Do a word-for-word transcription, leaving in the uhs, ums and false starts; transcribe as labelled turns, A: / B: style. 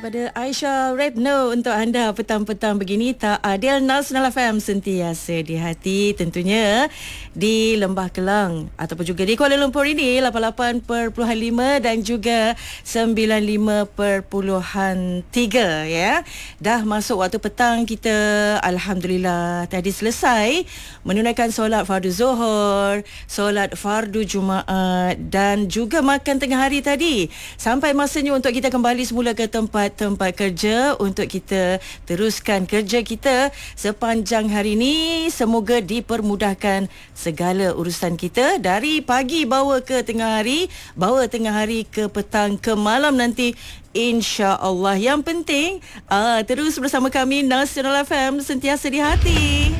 A: daripada Aisyah Retno untuk anda petang-petang begini. Tak adil Nasional F M sentiasa di hati, tentunya di Lembah Kelang ataupun juga di Kuala Lumpur ini lapan puluh lapan perpuluhan lima dan juga sembilan puluh lima perpuluhan tiga ya. Dah masuk waktu petang kita, alhamdulillah tadi selesai menunaikan solat fardu Zuhur, solat fardu Jumaat dan juga makan tengah hari tadi. Sampai masanya untuk kita kembali semula ke tempat-tempat kerja untuk kita teruskan kerja kita sepanjang hari ini. Semoga dipermudahkan segala urusan kita dari pagi bawa ke tengah hari, bawa tengah hari ke petang ke malam nanti, insya-Allah. Yang penting uh, terus bersama kami Nasional F M sentiasa di hati.